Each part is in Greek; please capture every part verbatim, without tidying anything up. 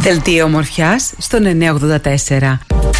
Δελτίο ομορφιάς στον εννιακόσια ογδόντα τέσσερα.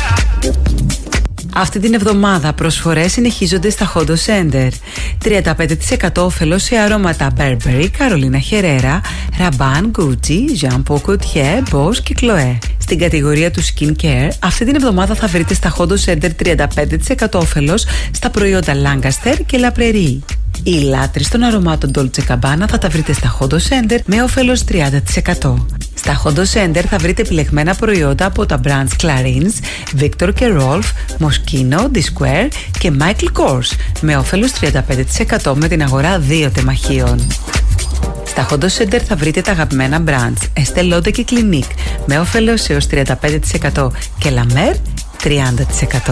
Αυτή την εβδομάδα προσφορές συνεχίζονται στα Hondo Center. τριάντα πέντε τοις εκατό όφελος σε αρώματα Burberry, Carolina Herrera, Rabanne, Gucci, Jean Paul Gaultier, Bosch και Chloé. Στην κατηγορία του skincare, αυτή την εβδομάδα θα βρείτε στα Hondo Center τριάντα πέντε τοις εκατό όφελος στα προϊόντα Lancaster και La Prairie. Οι λάτρεις των αρωμάτων Dolce Gabbana θα τα βρείτε στα Hondo Center με όφελος τριάντα τοις εκατό. Στα Hondo Center θα βρείτε επιλεγμένα προϊόντα από τα brands Clarins, Victor και Rolf, Moschino, Dsquare και Michael Kors με όφελος τριάντα πέντε τοις εκατό με την αγορά δύο τεμαχίων. Στα Hondo Center θα βρείτε τα αγαπημένα brands Estée Lauder και Clinique με όφελος έως τριάντα πέντε τοις εκατό και La Mer τριάντα τοις εκατό.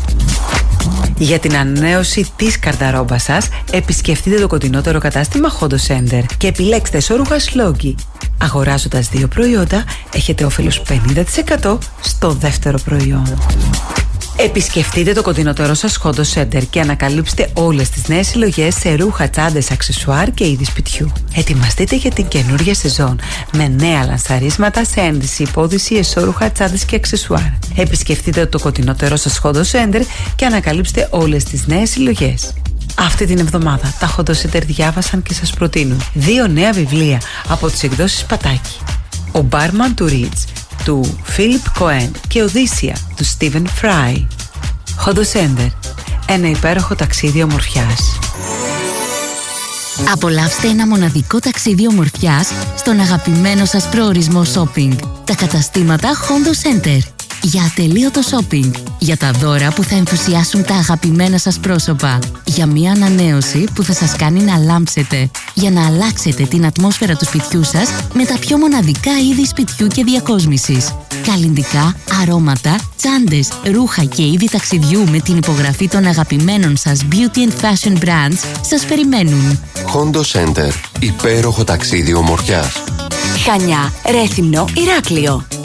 Για την ανανέωση της καρδαρόμπας σας, επισκεφτείτε το κοντινότερο κατάστημα Hondo Center και επιλέξτε εσώρουχα Sloggy. Αγοράζοντας δύο προϊόντα, έχετε όφελος πενήντα τοις εκατό στο δεύτερο προϊόν. Επισκεφτείτε το κοντινότερο σας Hondo Center και ανακαλύψτε όλες τις νέες συλλογές σε ρούχα, τσάντες, αξεσουάρ και είδη σπιτιού. Ετοιμαστείτε για την καινούργια σεζόν με νέα λανσαρίσματα σε ένδυση, υπόδυση, εσώρουχα, τσάντες και αξεσουάρ. Επισκεφτείτε το κοντινότερο σας Hondo Center και ανακαλύψτε όλες τις νέες συλλογές. Αυτή την εβδομάδα τα Hondo Center διάβασαν και σας προτείνουν δύο νέα βιβλία από τις εκδόσεις Πατάκη. Ο Μπάρμαν του Ρίτς του Philip Cohen και Οδύσσια του Stephen Fry. Hondo Center, ένα υπέροχο ταξίδι ομορφιάς. Απολαύστε ένα μοναδικό ταξίδι ομορφιάς στον αγαπημένο σας προορισμό shopping. Τα καταστήματα Hondo Center. Για ατελείωτο shopping. Για τα δώρα που θα ενθουσιάσουν τα αγαπημένα σας πρόσωπα. Για μια ανανέωση που θα σας κάνει να λάμψετε. Για να αλλάξετε την ατμόσφαιρα του σπιτιού σας με τα πιο μοναδικά είδη σπιτιού και διακόσμησης. Καλλυντικά, αρώματα, τσάντες, ρούχα και είδη ταξιδιού με την υπογραφή των αγαπημένων σας beauty and fashion brands σας περιμένουν. Hondo Center. Υπέροχο ταξίδι ομορφιάς. Χανιά, Ρέθυμνο, Ηράκλειο.